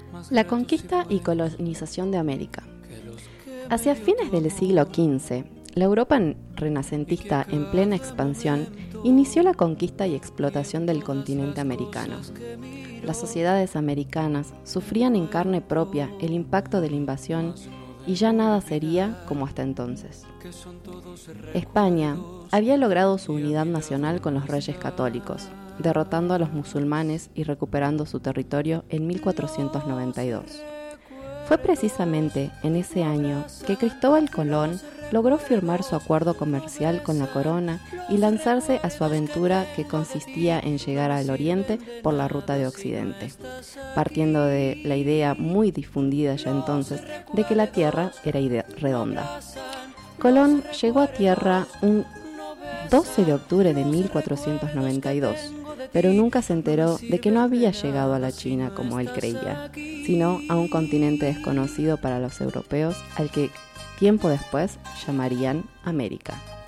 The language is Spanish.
La conquista y colonización de América. Hacia fines del siglo XV, la Europa renacentista en plena expansión inició la conquista y explotación del continente americano. Las sociedades americanas sufrían en carne propia el impacto de la invasión y ya nada sería como hasta entonces. España había logrado su unidad nacional con los reyes católicos, derrotando a los musulmanes y recuperando su territorio en 1492. Fue precisamente en ese año que Cristóbal Colón logró firmar su acuerdo comercial con la corona y lanzarse a su aventura que consistía en llegar al oriente por la ruta de Occidente, partiendo de la idea muy difundida ya entonces de que la Tierra era redonda. Colón llegó a tierra un 12 de octubre de 1492, pero nunca se enteró de que no había llegado a la China como él creía, sino a un continente desconocido para los europeos al que tiempo después llamarían América.